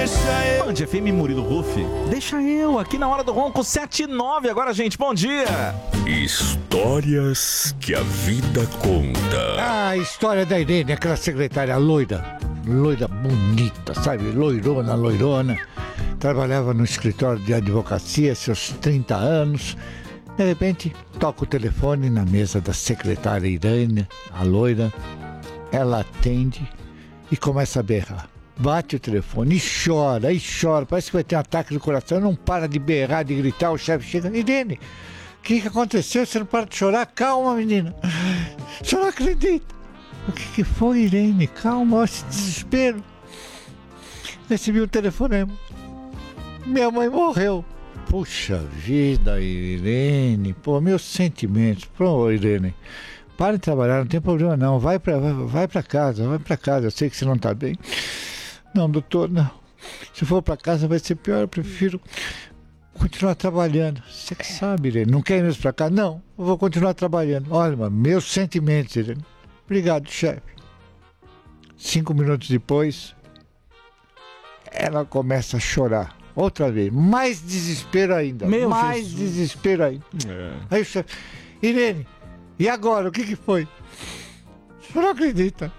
Band FM Murilo Ruff. Deixa eu, aqui na Hora do Ronco, 7h09 agora, gente. Bom dia. Histórias que a vida conta. A história da Irene, aquela secretária loira bonita, sabe? Loirona. Trabalhava no escritório de advocacia, seus 30 anos. De repente, toca o telefone na mesa da secretária Irene, a loira. Ela atende e começa a berrar. Bate o telefone e chora, parece que vai ter um ataque do coração, não para de berrar, de gritar, o chefe chega, Irene, o que aconteceu? Você não para de chorar? Calma, menina, você não acredita. O que foi, Irene? Calma, olha esse desespero. Recebi um telefonema, minha mãe morreu. Puxa vida, Irene, pô, meus sentimentos, pô, Irene, para de trabalhar, não tem problema não, vai pra casa, eu sei que você não tá bem. Não, doutor, não. Se for pra casa vai ser pior, eu prefiro continuar trabalhando. Você que sabe, Irene. Não quer ir mesmo pra cá? Não, eu vou continuar trabalhando. Olha, mano, meus sentimentos, Irene. Obrigado, chefe. 5 minutos depois, ela começa a chorar. Outra vez. Mais desespero ainda. Mais desespero ainda. Aí o chefe, Irene, e agora? O que foi? Você não acredita.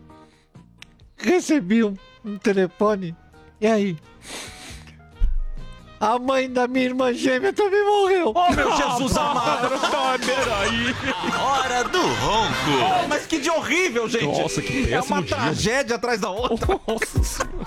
Recebi um telefone, e aí? A mãe da minha irmã gêmea também morreu. Oh, meu Jesus amado! Peraí. Hora do Ronco. Oh, mas que dia horrível, gente! Nossa, que péssimo É uma dia. tragédia atrás da outra. Nossa.